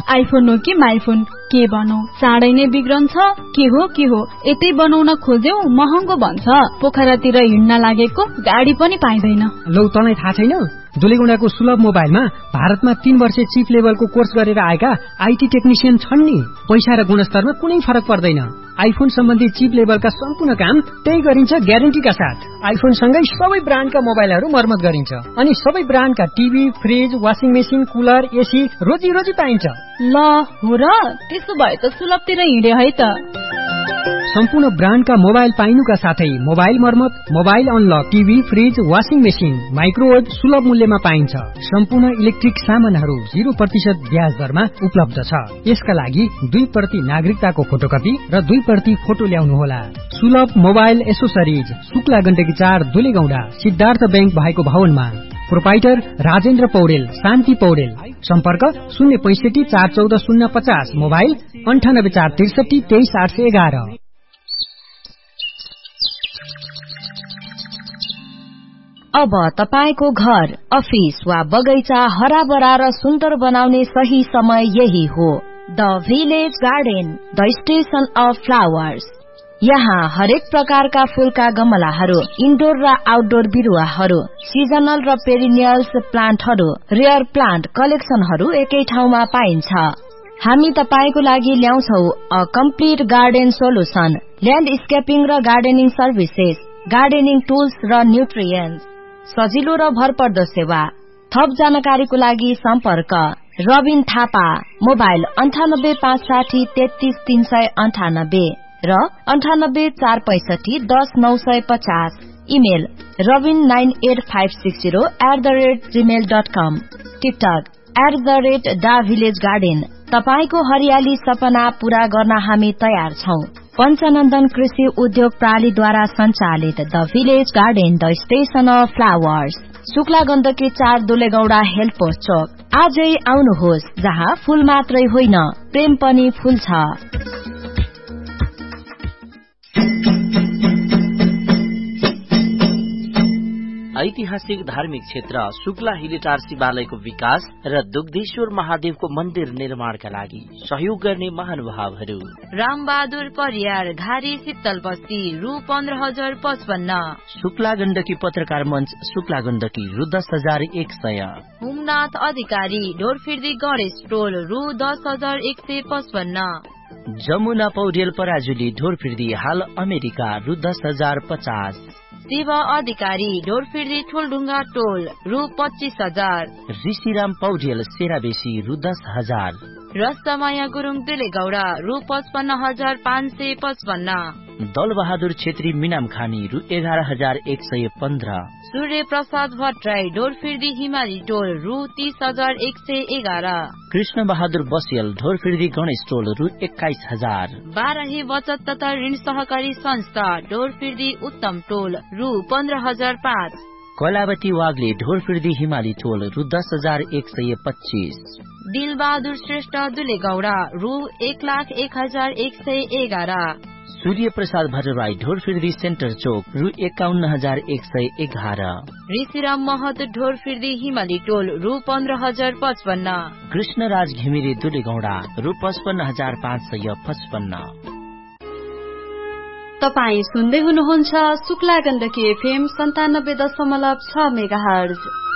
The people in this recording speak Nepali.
आइफोन हो कि माइफोन के बनौ चाँडै नै बिग्रन्छ के हो यतै बनाउन खोज्यौ महँगो भन्छ पोखरातिर हिँड्न लागेको गाडी पनि पाइँदैन। लौ तँलाई थाहा छैन दुलेगौंडाको सुलभ मोबाइलमा भारतमा 3 वर्षे चिप लेभलको कोर्स गरेर आएका आईटी टेक्निशियन छन् नि। पैसा र गुणस्तरमा कुनै फरक पर्दैन। आइफोन सम्बन्धी चिप लेभलका सम्पूर्ण काम त्यही गरिन्छ ग्यारेन्टीका साथ। आइफोन सँगै सबै ब्रान्डका मोबाइलहरू मर्मत गरिन्छ अनि सबै ब्रान्डका TV fridge washing machine cooler AC रोजी पाइन्छ। ल हो र त्यसो भए त सुलभतिर हिँडे है त। सम्पूर्ण ब्रान्डका मोबाइल पाइनुका साथै मोबाइल मर्मत mobile unlock TV fridge washing machine microwave सुलभ मूल्यमा पाइन्छ। सम्पूर्ण इलेक्ट्रिक सामानहरू 0% ब्याज दरमा उपलब्ध छ। यसका लागि 2% नागरिकताको फोटोकपी र 2% फोटो ल्याउनुहोला। सुलभ mobile accessories Shukla Gandaki 4 Dulegaunda Siddhartha bank भएको भवनमा। प्रोपाइटर राजेन्द्र पौडेल शान्ति पौडेल। सम्पर्क 065 414 050 मोबाइल 98 463 23 811। अब तपाईको घर अफिस वा बगैँचा हराभरा र सुन्दर बनाउने सही समय यही हो। The village garden the station of flowers. यहाँ हरेक प्रकारका फूलका गमलाहरू इन्डोर र आउटडोर बिरुवाहरू सिजनल र पेरिनियल्स प्लान्टहरू रेयर प्लान्ट कलेक्सनहरू एकै ठाउँमा पाइन्छ। हामी तपाईको लागि ल्याउँछौ अ कम्प्लिट गार्डन सोलुसन ल्यान्डस्केपिङ र गार्डनिङ सर्भिसेस गार्डनिङ टुल्स र न्युट्रिएन्ट्स सजिलो र भरपर्दो सेवा। थप जानकारीको लागि सम्पर्क रबिन थापा मोबाइल 98 560 33 398 र 98 465 10 950। Email robin98560@gmail.com। TikTok @davillagegarden। तपाईको हरियाली सपना पूरा गर्न हामी तयार छौं। पञ्चनन्दन कृषि उद्योग प्रणालीद्वारा सञ्चालित the village garden the station of flowers Shukla Gandaki 4 Dulegaunda health post चोक। आजै आउनुहोस् जहाँ फूल मात्रै होइन प्रेम पनि फूल छ। ऐतिहासिक धार्मिक क्षेत्र शुक्ला हिलिटार शिवालयको विकास र दुग्धेश्वर महादेवको मन्दिर निर्माणका लागि सहयोग गर्ने महानुभावहरू रामबहादुर परियार घारी शीतल बस्ती रु 15,055। शुक्ला गण्डकी पत्रकार मञ्च शुक्ला गण्डकी रु 10,100। हुमनाथ अधिकारी ढोरफिर्दी गणेश टोल रु 10,155। जमुना पौडेल पराजुली ढोरफिर्दी हाल अमेरिका रु 10,050। शिव अधिकारी ढोरफिर्दी ठुलढुङ्गा टोल रु 25,000। ऋषिराम पौडेल सेराबेसी रु 10,000। रस्तमाया गुरुङ दुलेगौडा रु 55,555। दल बहादुर छेत्री मिनाम खानी रु 11,115। सूर्य प्रसाद भट्टराई ढोरफिर्दी हिमाली टोल रु 30,111। कृष्ण बहादुर बसियल ढोरफिर्दी गणेश टोल रु 21,000। बाराही बचत तथा ऋण सहकारी संस्था ढोरफिर्दी उत्तम टोल रु 15,005। कलावती वाग्ले ढोरफिर्दी हिमाली टोल रु 10,125। दिल बहादुर श्रेष्ठ दुलेगौडा रु 1,01,111। सूर्य प्रसाद भट्टराई ढोरफिर्दी सेन्टर चोक रु 51,111। ऋषिराम महत ढोरफिर्दी हिमाली टोल रु 15,055। कृष्णराज घिमिरे दुलेगौडा रु 55,555। तपाई सुन्दै हुनुहुन्छ शुक्ला गण्डकी FM 97.6 मेगाहर्ज।